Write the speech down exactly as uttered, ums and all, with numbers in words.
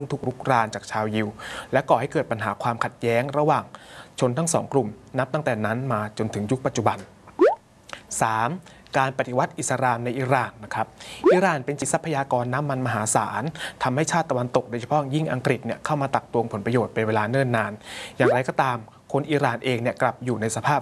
ถูกรุกรานจากชาวยิวและก่อให้เกิดปัญหาความขัดแย้งระหว่างชนทั้งสองกลุ่มนับตั้งแต่นั้นมาจนถึงยุคปัจจุบัน สาม. การปฏิวัติอิสลามในอิหร่านนะครับอิหร่านเป็นจิตทรัพยากรน้ำมันมหาศาลทำให้ชาติตะวันตกโดยเฉพาะยิ่งอังกฤษเนี่ยเข้ามาตักตวงผลประโยชน์เป็นเวลาเนิ่นนานอย่างไรก็ตามคนอิหร่านเองเนี่ยกลับอยู่ในสภาพ